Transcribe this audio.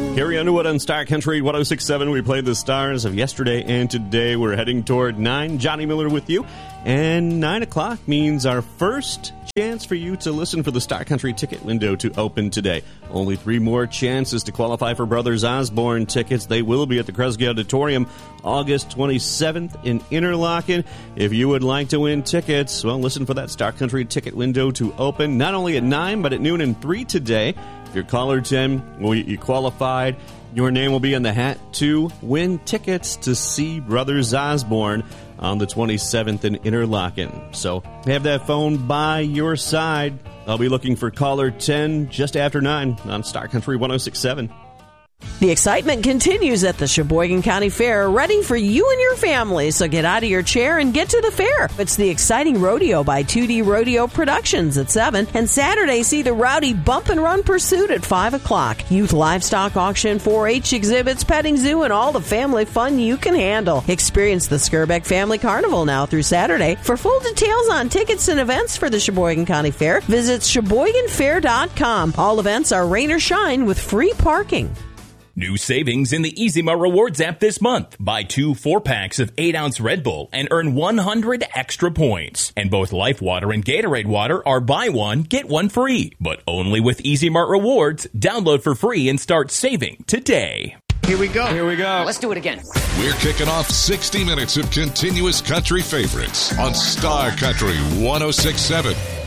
Carrie Underwood on Star Country 106.7. We played the stars of yesterday and today. We're heading toward 9. Johnny Miller with you. And 9 o'clock means our first chance for you to listen for the Star Country ticket window to open today. Only 3 more chances to qualify for Brothers Osborne tickets. They will be at the Kresge Auditorium August 27th in Interlaken. If you would like to win tickets, well, listen for that Star Country ticket window to open not only at 9, but at noon and 3 today. If you're caller 10, well, you qualified. Your name will be in the hat to win tickets to see Brothers Osborne on the 27th in Interlaken. So have that phone by your side. I'll be looking for caller 10 just after 9 on Star Country 106.7. The excitement continues at the Sheboygan County Fair, ready for you and your family. So get out of your chair and get to the fair. It's the exciting rodeo by 2D Rodeo Productions at 7. And Saturday, see the rowdy Bump and Run Pursuit at 5 o'clock. Youth livestock auction, 4-H exhibits, petting zoo, and all the family fun you can handle. Experience the Skirbeck Family Carnival now through Saturday. For full details on tickets and events for the Sheboygan County Fair, visit SheboyganFair.com. All events are rain or shine with free parking. New savings in the EasyMart Rewards app this month. Buy 2 4-packs of 8-ounce Red Bull and earn 100 extra points. And both Life Water and Gatorade Water are buy one, get one free. But only with EasyMart Rewards. Download for free and start saving today. Here we go. Let's do it again. We're kicking off 60 minutes of continuous country favorites on Star Country 106.7.